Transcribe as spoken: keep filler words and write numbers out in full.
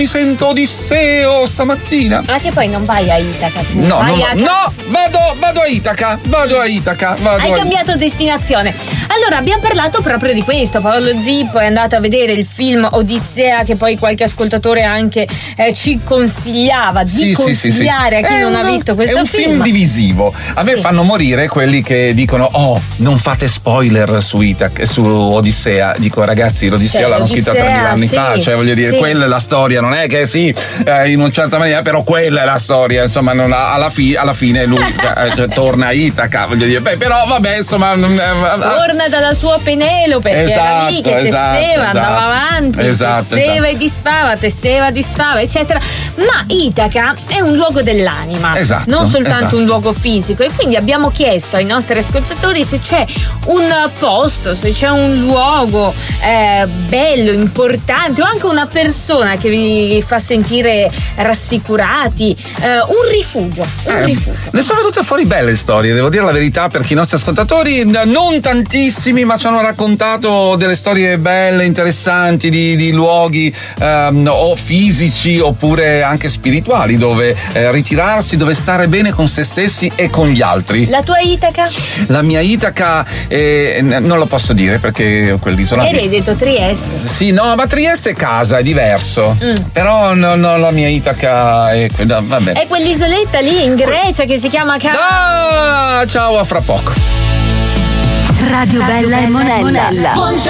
Mi sento Odisseo stamattina. Ma che poi non vai a Itaca tu? No, vai no, a... no, vado, vado a Itaca, vado a Itaca. Vado Hai a... cambiato destinazione. Allora, abbiamo parlato proprio di questo. Paolo Zippo è andato a vedere il film Odissea, che poi qualche ascoltatore anche eh, ci consigliava di sì, consigliare sì, sì, sì. a chi È non una, ha visto questo film. È un film. film divisivo. A me sì. fanno morire quelli che dicono: oh, non fate spoiler su Itaca, su Odissea. Dico, ragazzi, l'Odissea cioè, l'hanno scritta tremila anni sì, fa. Cioè, voglio dire, sì. quella è la storia, non è che sì, eh, in una certa maniera, però quella è la storia. Insomma, non ha, alla, fi, alla fine lui cioè, torna a Itaca, voglio dire. Beh, però vabbè, insomma. Torna dalla sua Penelope, perché esatto, era lì che esatto, tesseva, esatto, andava avanti, esatto, tesseva esatto. e disfava, tesseva e disfava, eccetera. Ma Itaca è un luogo dell'anima, esatto, non soltanto esatto. un luogo fisico, e quindi abbiamo chiesto ai nostri ascoltatori se c'è un posto, se c'è un luogo eh, bello, importante, o anche una persona che vi fa sentire rassicurati, eh, un rifugio, un eh, rifugio. Ne sono venute fuori belle storie, devo dire la verità, perché i nostri ascoltatori, non tantissimi, ma ci hanno raccontato delle storie belle, interessanti, di, di luoghi ehm, o fisici oppure anche spirituali, dove eh, ritirarsi, dove stare bene con se stessi e con gli altri. La tua Itaca? La mia Itaca eh, non lo posso dire perché quell'isola. E hai detto Trieste. Sì, no, ma Trieste è casa, è diverso. Mm. Però no, no, la mia Itaca è quella, vabbè. È quell'isoletta lì in Grecia che si chiama Ca- Ah, ciao, a fra poco. Radio Bella e Monella. Buongiorno.